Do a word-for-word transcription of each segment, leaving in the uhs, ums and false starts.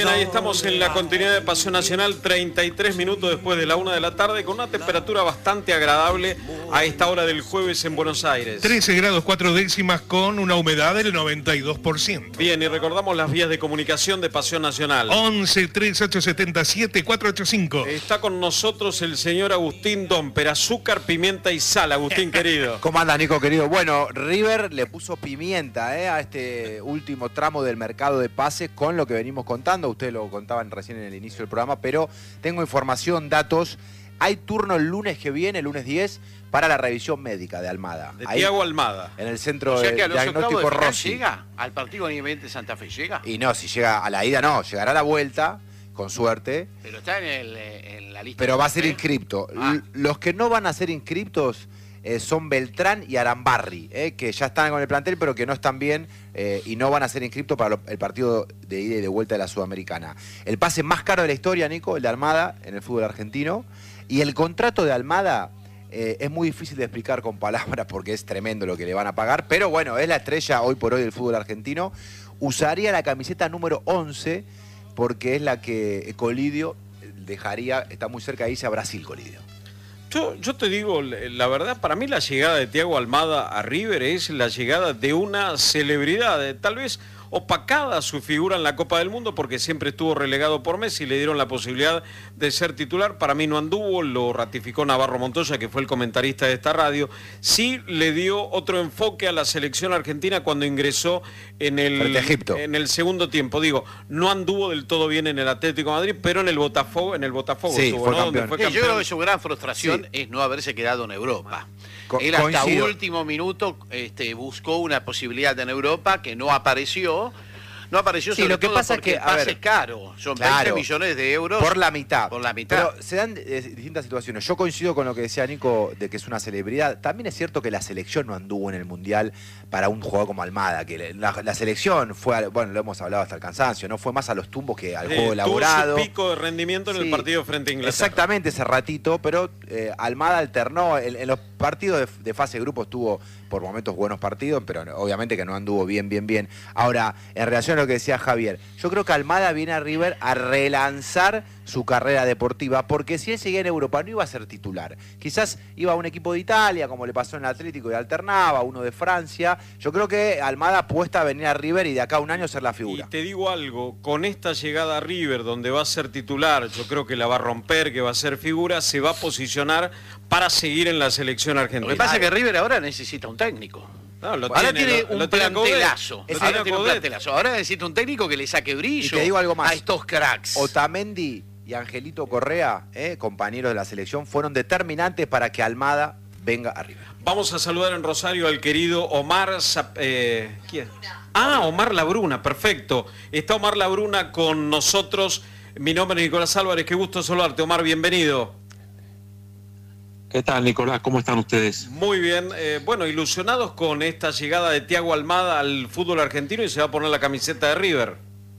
ahí estamos en la continuidad de Pasión Nacional, treinta y tres minutos después de la una de la tarde, con una temperatura bastante agradable a esta hora del jueves en Buenos Aires. trece grados cuatro décimas con una humedad del noventa y dos por ciento. Bien, y recordamos las vías de comunicación de Pasión Nacional. once, treinta y ocho, setenta y siete, cuatrocientos ochenta y cinco. Está con nosotros el señor Agustín Domper, azúcar, pimienta y sal. Agustín, querido. ¿Cómo anda, Nico, querido? Bueno, River le puso pimienta eh, a este último tramo del mercado de pases con lo que venimos contando. Ustedes lo contaban recién en el inicio del programa, pero tengo información, datos. Hay turno el lunes que viene, el lunes diez, para la revisión médica de Almada. De Tiago Almada. En el centro O sea de que a los diagnóstico octavos de final Rossi. ¿Llega al partido Independiente Santa Fe? ¿Llega? Y no, si llega a la ida no, llegará a la vuelta, con suerte. Pero está en, el, en la lista. Pero de va a ser Santa Fe. inscripto. Ah. L- Los que no van a ser inscriptos eh, son Beltrán y Arambarri, eh, que ya están con el plantel, pero que no están bien eh, y no van a ser inscriptos para lo- el partido de ida y de vuelta de la Sudamericana. El pase más caro de la historia, Nico, el de Almada en el fútbol argentino. Y el contrato de Almada eh, es muy difícil de explicar con palabras porque es tremendo lo que le van a pagar. Pero bueno, es la estrella hoy por hoy del fútbol argentino. Usaría la camiseta número once porque es la que Colidio dejaría, está muy cerca de irse a Brasil, Colidio. Yo, yo te digo, la verdad, para mí la llegada de Tiago Almada a River es la llegada de una celebridad, de, tal vez opacada su figura en la Copa del Mundo porque siempre estuvo relegado por Messi y le dieron la posibilidad de ser titular. Para mí no anduvo, lo ratificó Navarro Montoya, que fue el comentarista de esta radio. Sí le dio otro enfoque a la selección argentina cuando ingresó en el, Frente a Egipto. en el segundo tiempo. Digo, no anduvo del todo bien en el Atlético de Madrid, pero en el Botafogo, en el Botafogo Sí, estuvo, fue ¿no? Donde campeón. fue Sí, yo creo que campeón. su gran frustración Sí. es no haberse quedado en Europa. Co- Él hasta coincido. último minuto este, buscó una posibilidad en Europa que no apareció. No apareció Sí, sobre lo que todo pasa es porque que, el a pase ver, es caro. Son claro, veinte millones de euros. Por la mitad. Por la mitad. Pero se dan eh, distintas situaciones. Yo coincido con lo que decía Nico de que es una celebridad. También es cierto que la selección no anduvo en el Mundial para un jugador como Almada. Que la, la selección fue, a- bueno, lo hemos hablado hasta el cansancio, no fue más a los tumbos que al Eh, juego elaborado. Tuvo su pico de rendimiento en Sí, el partido frente a Inglaterra. Exactamente ese ratito, pero eh, Almada alternó. En, en los partidos de, de fase de grupo estuvo por momentos buenos partidos, pero no- obviamente que no anduvo bien, bien, bien. Ahora, en relación a lo que decía Javier, yo creo que Almada viene a River a relanzar su carrera deportiva, porque si él seguía en Europa no iba a ser titular. Quizás iba a un equipo de Italia, como le pasó en el Atlético y alternaba, uno de Francia. Yo creo que Almada apuesta a venir a River y de acá a un año ser la Y figura. te digo algo, con esta llegada a River, donde va a ser titular, yo creo que la va a romper, que va a ser figura, se va a posicionar para seguir en la selección Lo argentina. que pasa es que River ahora necesita un técnico. No, lo Ahora tiene lo- un lo tiene a Coudet. plantelazo. Lo Ahora tiene a tiene un Coudet. plantelazo. Ahora necesita un técnico que le saque brillo Y te digo algo más. a estos cracks. Otamendi y Angelito Correa, eh, compañeros de la selección, fueron determinantes para que Almada venga arriba. Vamos a saludar en Rosario al querido Omar... Zap- eh, ¿quién? Ah, Omar Labruna, perfecto. Está Omar Labruna con nosotros. Mi nombre es Nicolás Álvarez, qué gusto saludarte. Omar, bienvenido. ¿Qué tal, Nicolás? ¿Cómo están ustedes? Muy bien. Eh, bueno, ilusionados con esta llegada de Tiago Almada al fútbol argentino y se va a poner la camiseta de River.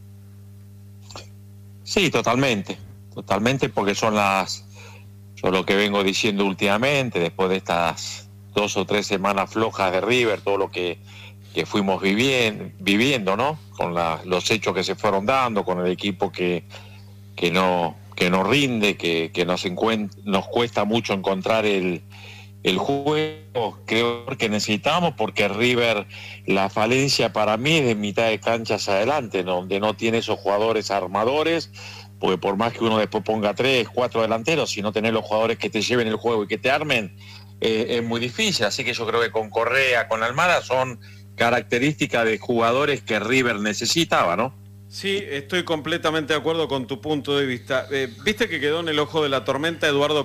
Sí, totalmente. Totalmente, porque son las... Yo lo que vengo diciendo últimamente, después de estas dos o tres semanas flojas de River, todo lo que, que fuimos viviendo, viviendo, ¿no? Con la- los hechos que se fueron dando, con el equipo que, que no... que no rinde, que, que nos, encuent- nos cuesta mucho encontrar el, el juego, creo que necesitamos, porque River, la falencia para mí es de mitad de cancha hacia adelante, ¿no? Donde no tiene esos jugadores armadores, porque por más que uno después ponga tres, cuatro delanteros, si no tenés los jugadores que te lleven el juego y que te armen, eh, es muy difícil. Así que yo creo que con Correa, con Almada, son características de jugadores que River necesitaba, ¿no? Sí, estoy completamente de acuerdo con tu punto de vista. Eh, ¿Viste que quedó en el ojo de la tormenta Eduardo